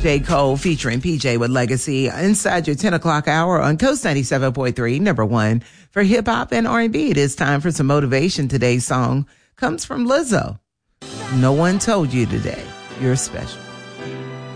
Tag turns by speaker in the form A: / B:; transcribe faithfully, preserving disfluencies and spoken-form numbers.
A: J. Cole featuring P J with Legacy inside your ten o'clock hour on Coast ninety-seven point three, number one for hip hop and R and B. It is time for some motivation. Today's song comes from Lizzo. No one told you today you're special.